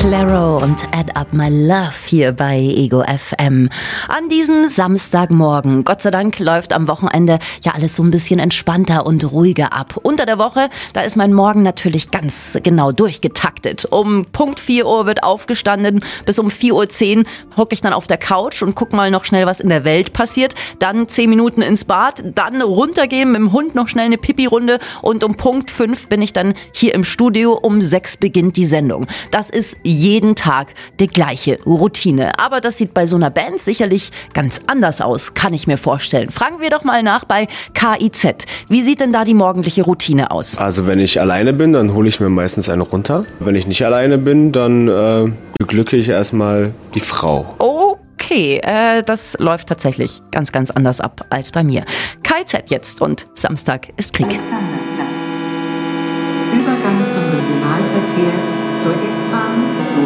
Claro und Add Up My Love hier bei Ego FM. An diesem Samstagmorgen. Gott sei Dank läuft am Wochenende ja alles so ein bisschen entspannter und ruhiger ab. Unter der Woche, da ist mein Morgen natürlich ganz genau durchgetaktet. Um Punkt 4 Uhr wird aufgestanden, bis um 4:10 Uhr hocke ich dann auf der Couch und guck mal noch schnell, was in der Welt passiert. Dann 10 Minuten ins Bad, dann runtergehen, mit dem Hund noch schnell eine Pipi-Runde und um Punkt 5 bin ich dann hier im Studio. Um 6 beginnt die Sendung. Das ist jeden Tag die gleiche Routine. Aber das sieht bei so einer Band sicherlich ganz anders aus, kann ich mir vorstellen. Fragen wir doch mal nach bei KIZ. Wie sieht denn da die morgendliche Routine aus? Also wenn ich alleine bin, dann hole ich mir meistens eine runter. Wenn ich nicht alleine bin, dann beglücke ich erstmal die Frau. Okay, das läuft tatsächlich ganz, ganz anders ab als bei mir. KIZ jetzt und Samstag ist Krieg. Alexanderplatz. Übergang zum Regionalverkehr zur S-Bahn